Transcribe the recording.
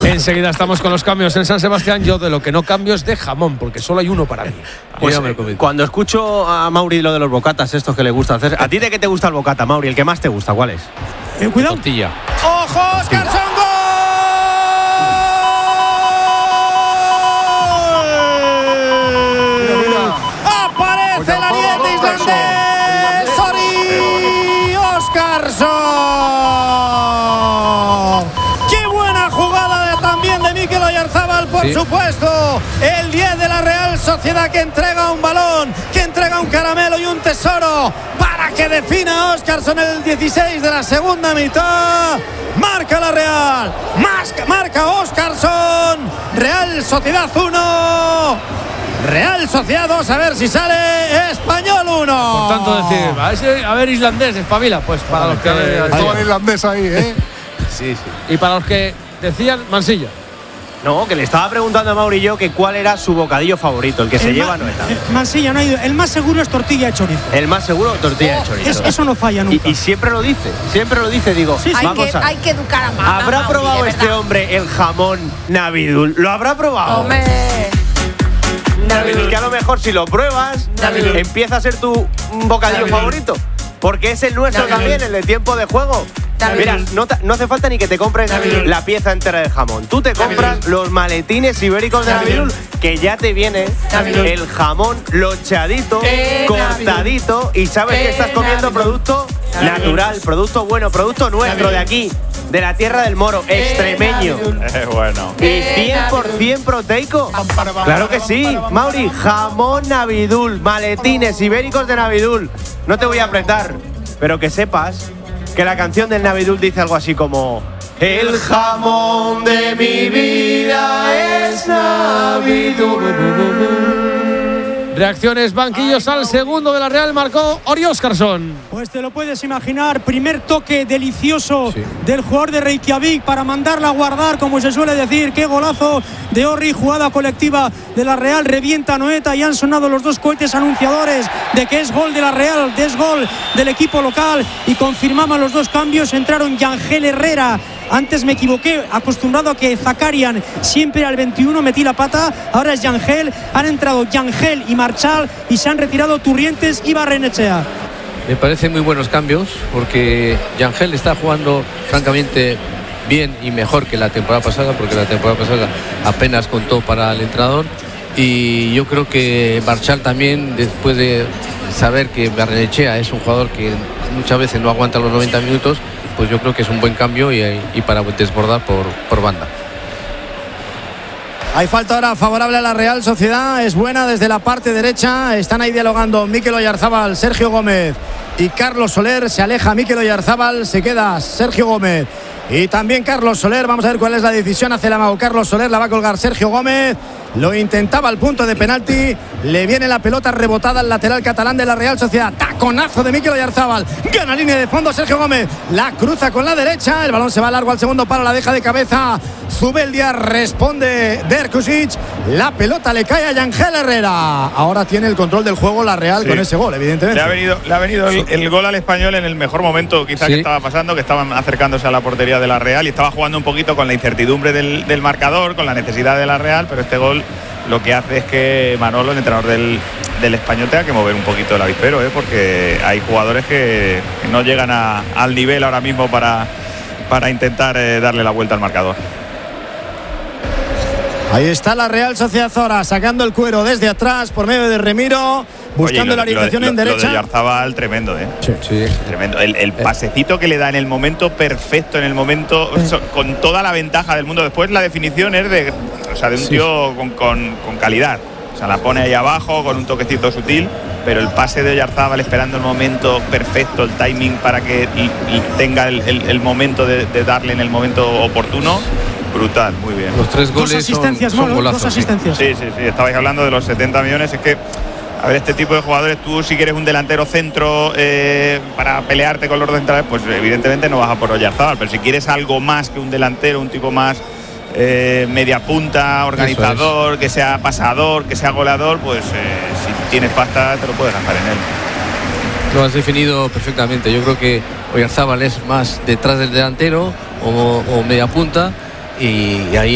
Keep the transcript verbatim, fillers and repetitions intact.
Enseguida estamos con los cambios en San Sebastián. Yo de lo que no cambio es de jamón, porque solo hay uno para mí. Pues, eh, cuando escucho a Mauri lo de los bocatas, estos que le gusta hacer. ¿A ti de qué te gusta el bocata, Mauri? ¿El que más te gusta? ¿Cuál es? Eh, cuidado. Tortilla. ¡Ojo, Óscarson! ¡Aparece el ariete islandés! ¡Sori Óscarson! ¡Qué buena jugada de, también de Mikel Oyarzábal, por sí. supuesto! El diez de la Real Sociedad, que entrega un balón, que entrega un caramelo y un tesoro para que defina Óscarson. El dieciséis de la segunda mitad. Marca la Real, marca Óscarson. Real Sociedad uno, Real Sociedad dos. A ver si sale Español uno. Por tanto decir, a ver, a ver islandés, espabila. Pues para los que todo el irlandés ahí, ¿eh? Sí, sí. Y para los que decían Mansilla. No, que le estaba preguntando a Mauri yo que cuál era su bocadillo favorito, el que el se lleva no está. Mansilla no ha ido. El más seguro es tortilla de chorizo. El más seguro, tortilla oh, de chorizo. Es, eso no falla nunca. Y, y siempre lo dice, siempre lo dice, digo. Sí, sí. Vamos hay, que, a... hay que educar a mamá. ¿Habrá Mauri, probado este hombre el jamón Navidul? ¿Lo habrá probado? Hombre. Navidul, que a lo mejor si lo pruebas, Navidul. empieza a ser tu bocadillo Navidul. favorito. Porque es el nuestro Navidul. también, el de tiempo de juego. Navidul. Mira, no, no hace falta ni que te compres Navidul. la pieza entera de jamón. Tú te compras Navidul. los maletines ibéricos de Navidul, que ya te viene Navidul. el jamón lochadito, eh, cortadito, Navidul. y sabes eh, que estás comiendo Navidul. producto Navidul. natural, producto bueno, producto nuestro Navidul. de aquí, de la tierra del Moro, eh, extremeño. Es bueno. Y cien por ciento proteico. Claro que sí, Mauri, jamón Navidul, maletines ibéricos de Navidul. No te voy a apretar, pero que sepas que la canción del Navidul dice algo así como: el jamón de mi vida es Navidul. Reacciones, banquillos al segundo de la Real, marcó Ori Óscarson. Pues te lo puedes imaginar, primer toque delicioso sí. del jugador de Reykjavik para mandarla a guardar, como se suele decir. Qué golazo de Ori, jugada colectiva de la Real, revienta Noeta y han sonado los dos cohetes anunciadores de que es gol de la Real, de es gol del equipo local, y confirmaban los dos cambios. Entraron Yangel Herrera. Antes me equivoqué, acostumbrado a que Zakarian siempre al veintiuno metí la pata, ahora es Yangel. Han entrado Yangel y Marchal y se han retirado Turrientes y Barrenechea. Me parecen muy buenos cambios porque Yangel está jugando francamente bien y mejor que la temporada pasada, porque la temporada pasada apenas contó para el entrenador, y yo creo que Marchal también, después de saber que Barrenechea es un jugador que muchas veces no aguanta los noventa minutos, pues yo creo que es un buen cambio y, y para desbordar por, por banda. Hay falta ahora favorable a la Real Sociedad, es buena desde la parte derecha. Están ahí dialogando Mikel Oyarzábal, Sergio Gómez y Carlos Soler. Se aleja Mikel Oyarzábal, se queda Sergio Gómez y también Carlos Soler. Vamos a ver cuál es la decisión. Hace el amago Carlos Soler, la va a colgar Sergio Gómez. Lo intentaba al punto de penalti, le viene la pelota rebotada al lateral catalán de la Real Sociedad. Taconazo de Mikel Oyarzábal, gana línea de fondo Sergio Gómez, la cruza con la derecha, el balón se va largo al segundo palo, la deja de cabeza Zubeldia, responde Derkusic, la pelota le cae a Yangel Herrera. Ahora tiene el control del juego la Real sí. con ese gol, evidentemente. Le ha venido, le ha venido el, el gol al Español en el mejor momento quizás sí. que estaba pasando, que estaban acercándose a la portería de la Real y estaba jugando un poquito con la incertidumbre del, del marcador, con la necesidad de la Real, pero este gol lo que hace es que Manolo, el entrenador del, del Español, tenga que mover un poquito el avispero, ¿eh? porque hay jugadores que, que no llegan a, al nivel ahora mismo para, para intentar eh, darle la vuelta al marcador. Ahí está la Real Sociedad ahora sacando el cuero desde atrás por medio de Remiro, buscando Oye, lo, la orientación lo, en lo, derecha. Lo de Oyarzábal, tremendo, ¿eh? Sí, sí. Tremendo. El, el pasecito que le da en el momento perfecto, en el momento, sí. con toda la ventaja del mundo. Después la definición es de, o sea, de un sí. tío con, con, con calidad. O sea, la pone ahí abajo con un toquecito sutil, pero el pase de Oyarzábal esperando el momento perfecto, el timing para que y, y tenga el, el, el momento de, de darle en el momento oportuno. Brutal, muy bien. Los tres goles dos asistencias, son, son golazos, dos asistencias. Sí, sí, sí. Estabais hablando de los setenta millones. Es que, a ver, este tipo de jugadores, tú si quieres un delantero centro eh, para pelearte con los centrales, pues evidentemente no vas a por Oyarzábal. Pero si quieres algo más que un delantero, un tipo más eh, media punta, organizador, es. que sea pasador, que sea goleador, pues eh, si tienes pasta te lo puedes gastar en él. Lo has definido perfectamente. Yo creo que Oyarzábal es más detrás del delantero o, o media punta. Y ahí